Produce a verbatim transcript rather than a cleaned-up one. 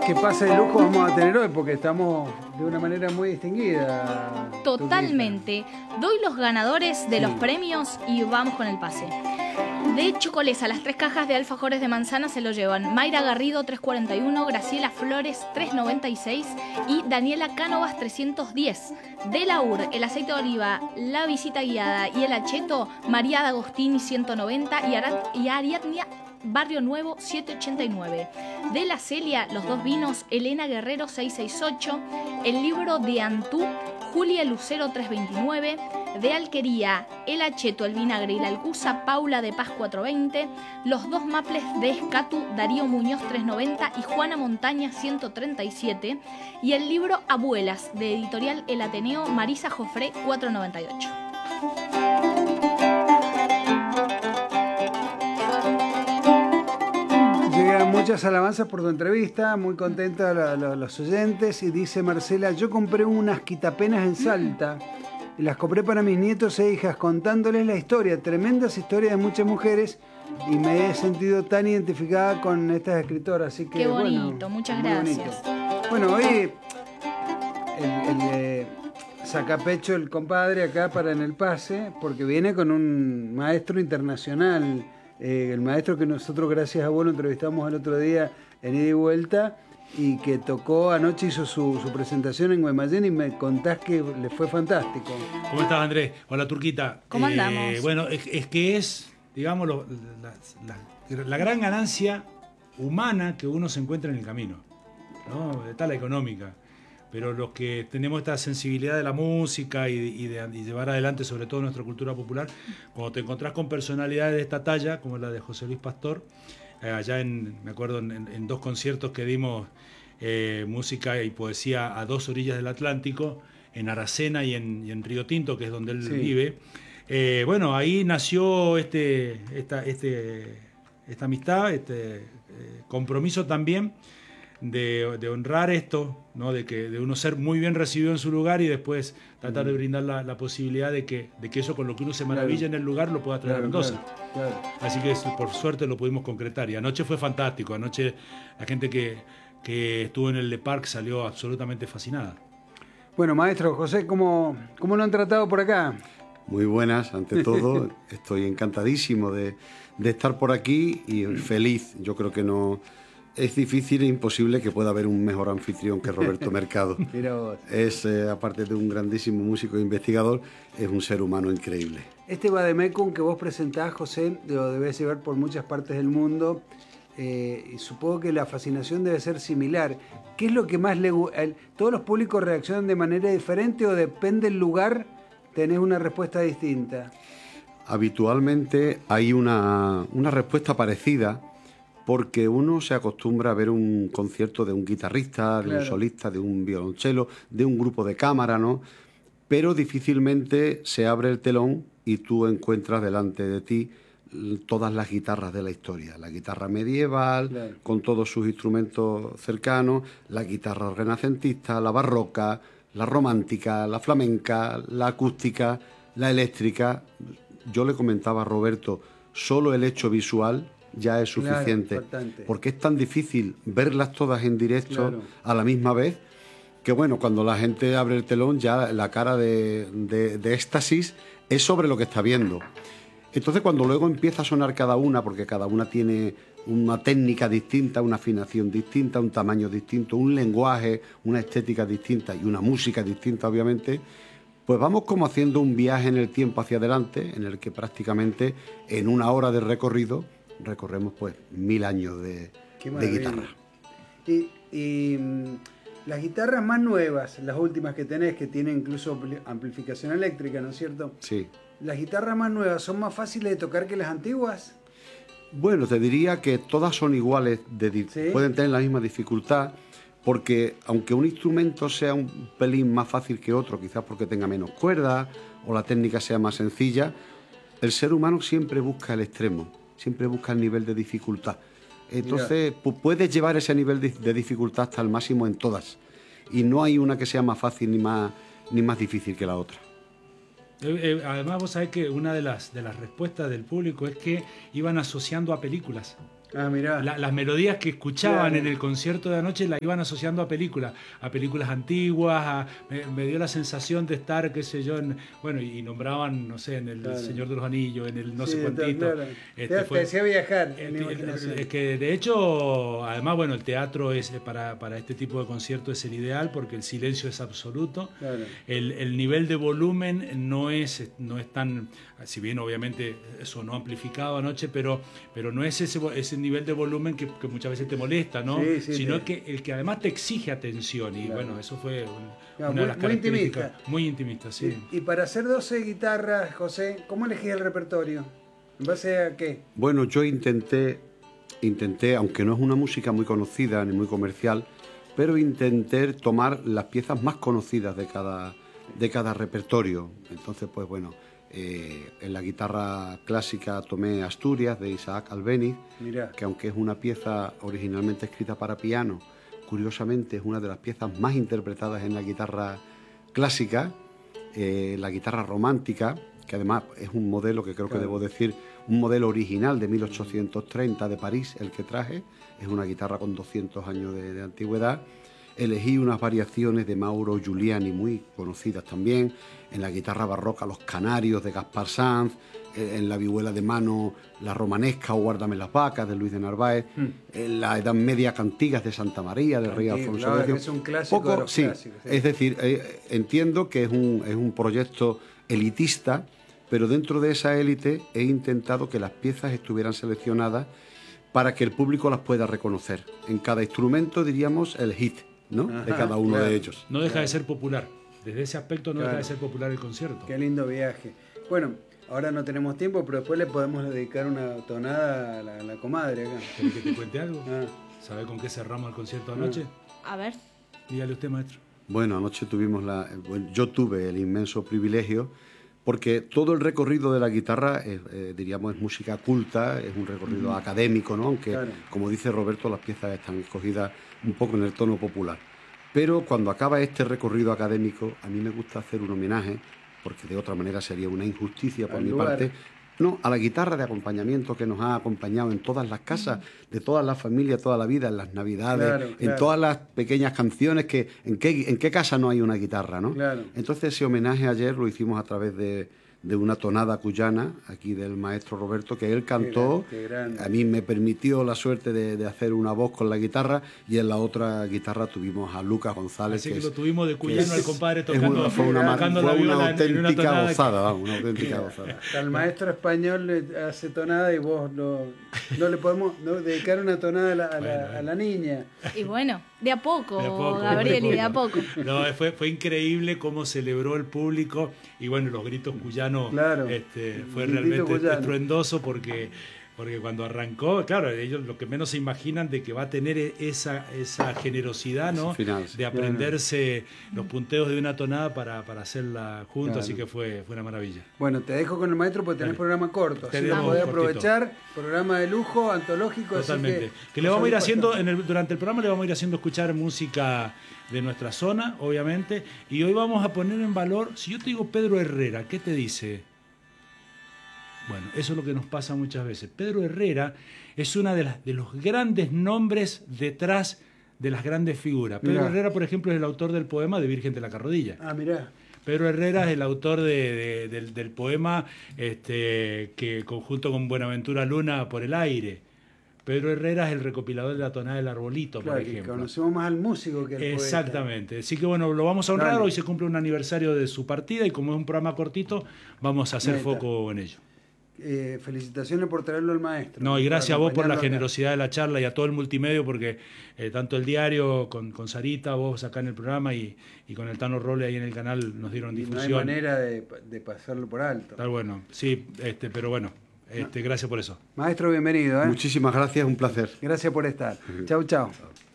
qué pase de lujo vamos a tener hoy, porque estamos de una manera muy distinguida. Totalmente. Doy los ganadores de Sí. los premios y vamos con el pase. De Chocolesa, las tres cajas de alfajores de manzana se lo llevan Mayra Garrido tres cuarenta y uno, Graciela Flores tres noventa y seis y Daniela Cánovas trescientos diez. De la U R, el aceite de oliva, la visita guiada y el acheto, María D'Agostini ciento noventa y, Arat y Ariadnia Barrio Nuevo setecientos ochenta y nueve. De la Celia, los dos vinos, Elena Guerrero seiscientos sesenta y ocho. El libro de Antú, Julia Lucero trescientos veintinueve. De Alquería, El Acheto, El Vinagre y la Alcusa, Paula de Paz cuatrocientos veinte. Los dos maples de Escatu, Darío Muñoz trescientos noventa y Juana Montaña ciento treinta y siete. Y el libro Abuelas, de Editorial El Ateneo, Marisa Jofré cuatrocientos noventa y ocho. Llegan muchas alabanzas por tu entrevista, muy contenta la, la, los oyentes. Y dice Marcela, yo compré unas quitapenas en Salta y las compré para mis nietos e hijas contándoles la historia, tremendas historias de muchas mujeres, y me he sentido tan identificada con estas escritoras. Así que, qué bonito, bueno, muchas muy gracias. bonito. Bueno, hoy el, el eh, sacapecho el compadre acá para en el pase, porque viene con un maestro internacional. Eh, el maestro que nosotros, gracias a vos, lo entrevistamos el otro día en ida y vuelta, y que tocó anoche, hizo su, su presentación en Guaymallén, y me contás que le fue fantástico. ¿Cómo estás, Andrés? Hola, Turquita. ¿Cómo Eh, andamos? bueno, es, es que es, digamos, lo, la, la, la gran ganancia humana que uno se encuentra en el camino, ¿no? Está la económica. Pero los que tenemos esta sensibilidad de la música y, y, de, y llevar adelante sobre todo nuestra cultura popular, cuando te encontrás con personalidades de esta talla, como la de José Luis Pastor, eh, allá en, me acuerdo, en, en dos conciertos que dimos eh, música y poesía a dos orillas del Atlántico, en Aracena y en, y en Río Tinto, que es donde él Sí. vive. Eh, bueno, ahí nació este, esta, este, esta amistad, este eh, compromiso también, De, de honrar esto, ¿no? de, que, de uno ser muy bien recibido en su lugar y después tratar de brindar la, la posibilidad de que, de que eso con lo que uno se maravilla Claro. en el lugar lo pueda traer Claro, a Mendoza. claro, claro. Así que por suerte lo pudimos concretar. Y anoche fue fantástico. Anoche la gente que, que estuvo en el Le Parc salió absolutamente fascinada. Bueno, maestro José, ¿cómo, cómo lo han tratado por acá? Muy buenas, ante todo. Estoy encantadísimo de, de estar por aquí y feliz. Yo creo que no... Es difícil e imposible que pueda haber un mejor anfitrión que Roberto Mercado. Mira vos. Es, eh, aparte de un grandísimo músico e investigador, es un ser humano increíble. Este vademecum que vos presentás, José, lo debes llevar por muchas partes del mundo, eh, y supongo que la fascinación debe ser similar. ¿Qué es lo que más le gusta? ¿Todos los públicos reaccionan de manera diferente o depende del lugar, tenés una respuesta distinta? Habitualmente hay una, una respuesta parecida, porque uno se acostumbra a ver un concierto de un guitarrista, de Claro. un solista, de un violonchelo, de un grupo de cámara, ¿no? Pero difícilmente se abre el telón y tú encuentras delante de ti todas las guitarras de la historia. La guitarra medieval, Claro. con todos sus instrumentos cercanos, la guitarra renacentista, la barroca, la romántica, la flamenca, la acústica, la eléctrica. Yo le comentaba a Roberto, solo el hecho visual ya es suficiente, Claro, porque es tan difícil verlas todas en directo, claro, a la misma vez, que bueno, cuando la gente abre el telón ya la cara de, de, de éxtasis es sobre lo que está viendo. Entonces cuando luego empieza a sonar cada una, porque cada una tiene una técnica distinta, una afinación distinta, un tamaño distinto, un lenguaje, una estética distinta y una música distinta, obviamente, pues vamos como haciendo un viaje en el tiempo hacia adelante, en el que prácticamente en una hora de recorrido recorremos pues mil años de, de guitarra. Y, y mm, las guitarras más nuevas, las últimas que tenés, que tienen incluso amplificación eléctrica, ¿no es cierto? Sí. ¿Las guitarras más nuevas son más fáciles de tocar que las antiguas? Bueno, te diría que todas son iguales, de, ¿Sí? pueden tener la misma dificultad, porque aunque un instrumento sea un pelín más fácil que otro, quizás porque tenga menos cuerdas o la técnica sea más sencilla, el ser humano siempre busca el extremo, siempre busca el nivel de dificultad. Entonces, pu- puedes llevar ese nivel de, de dificultad hasta el máximo en todas. Y no hay una que sea más fácil ni más, ni más difícil que la otra. Eh, eh, además, vos sabés que una de las, de las respuestas del público es que iban asociando a películas. Ah, mirá. La- las melodías que escuchaban Claro. en el concierto de anoche la iban asociando a películas, a películas antiguas, a- me, me dio la sensación de estar, qué sé yo, en- bueno, y nombraban, no sé, en El Claro. Señor de los Anillos, en el no Sí, sé está cuantito. claro. Este, te, fue- te hacía viajar en Eh, la eh, imaginación. Es que de hecho, además, bueno, el teatro es eh, para, para este tipo de conciertos es el ideal porque el silencio es absoluto. Claro. El, el nivel de volumen no es, no es tan, si bien obviamente sonó amplificado anoche, pero, pero no es ese, vo- ese nivel de volumen que, que muchas veces te molesta, ¿no? Sí, sí, Sino te- que el que además te exige atención. Y Claro. bueno, eso fue un- Claro, una de muy- las muy características. intimista. Muy intimista, sí. Y, y para hacer doce guitarras, José, ¿cómo elegís el repertorio? ¿En base a qué? Bueno, yo intenté, intenté, aunque no es una música muy conocida ni muy comercial, pero intenté tomar las piezas más conocidas de cada, de cada repertorio. Entonces, pues bueno, eh, en la guitarra clásica tomé Asturias de Isaac Albéniz, Mirá. que aunque es una pieza originalmente escrita para piano, curiosamente es una de las piezas más interpretadas en la guitarra clásica, eh, la guitarra romántica, que además es un modelo que creo Claro. que debo decir, un modelo original de mil ochocientos treinta de París, el que traje, es una guitarra con doscientos años de, de antigüedad. Elegí unas variaciones de Mauro Giuliani muy conocidas también, en la guitarra barroca Los Canarios de Gaspar Sanz, eh, en la vihuela de mano La Romanesca o Guárdame las vacas de Luis de Narváez, en la Edad Media Cantigas de Santa María del rey Cantigas, Alfonso claro, X. es un clásico Poco- de los sí, clásicos, sí. es decir, eh, entiendo que es un, es un proyecto elitista, pero dentro de esa élite he intentado que las piezas estuvieran seleccionadas para que el público las pueda reconocer. En cada instrumento diríamos el hit, ¿no? de Ajá, cada uno claro. de ellos. No deja de ser popular. Desde ese aspecto no Claro. deja de ser popular el concierto. Qué lindo viaje. Bueno, ahora no tenemos tiempo, pero después le podemos dedicar una tonada a la, a la comadre acá. ¿Querés que te cuente algo? Ah, ¿Sabe con qué cerramos el concierto anoche? A ver. Dígale usted, maestro. Bueno, anoche tuvimos la, eh, bueno, yo tuve el inmenso privilegio, porque todo el recorrido de la guitarra, es, eh, diríamos, es música culta, es un recorrido académico, ¿no? Aunque, Claro. como dice Roberto, las piezas están escogidas un poco en el tono popular. Pero cuando acaba este recorrido académico, a mí me gusta hacer un homenaje, porque de otra manera sería una injusticia por Al mi lugar. parte, no, a la guitarra de acompañamiento que nos ha acompañado en todas las casas, de todas las familias, toda la vida, en las navidades, Claro, en claro. todas las pequeñas canciones que en qué, en qué casa no hay una guitarra, ¿no? Claro. Entonces ese homenaje ayer lo hicimos a través de, de una tonada cuyana, aquí del maestro Roberto, que él cantó. Qué grande, qué grande. A mí me permitió la suerte de, de hacer una voz con la guitarra, y en la otra guitarra tuvimos a Lucas González. Así que, es- lo tuvimos de que cuyano es- al compadre es tocando, una, fue una, ma- tocando fue la una viola en- en una auténtica tonada. gozada, vamos, una auténtica gozada. Hasta el maestro español le hace tonada y vos lo- no le podemos no, dedicar una tonada a la, a la- Bueno, a la niña. Y bueno, de a poco, De a poco, Gabriel, y de a poco. No, fue, fue increíble cómo celebró el público y bueno, los gritos cuyanos Claro, este, fue el grito realmente cuyano. estruendoso porque, porque cuando arrancó, claro, ellos lo que menos se imaginan de que va a tener e- esa, esa generosidad, ¿no? Ese final, sí. De aprenderse los punteos de una tonada para, para hacerla juntos, Claro. así que fue, fue una maravilla. Bueno, te dejo con el maestro porque tenés Dale. programa corto. Así que Tenemos podés cortito. aprovechar. Programa de lujo, antológico. así Totalmente. que, Que le vamos a ir José Luis haciendo, Pastor. en el- durante el programa le vamos a ir haciendo escuchar música de nuestra zona, obviamente. Y hoy vamos a poner en valor, si yo te digo Pedro Herrera, ¿qué te dice? Bueno, eso es lo que nos pasa muchas veces. Pedro Herrera es uno de, las- de los grandes nombres detrás de las grandes figuras. Pedro Mirá. Herrera, por ejemplo, es el autor del poema de Virgen de la Carrodilla. Ah, mirá. Pedro Herrera es el autor de- de- del, del poema este, que conjunto con Buenaventura Luna por el aire. Pedro Herrera es el recopilador de la tonada del arbolito, Claro, por que ejemplo. conocemos más al músico que al poeta. Exactamente. Así que bueno, lo vamos a honrar. Dale. Hoy se cumple un aniversario de su partida y como es un programa cortito, vamos a hacer Neta. foco en ello. Eh, felicitaciones por traerlo al maestro. No, y gracias a vos por la acompañarlo acá. generosidad de la charla y a todo el multimedio, porque eh, tanto el diario con, con Sarita, vos acá en el programa y, y con el Tano Rolle ahí en el canal nos dieron Y no hay difusión. manera de, de pasarlo por alto. Está bueno, sí, este, pero bueno, este, gracias por eso. Maestro, bienvenido. ¿eh? Muchísimas gracias, un placer. Gracias por estar. Chau, chau.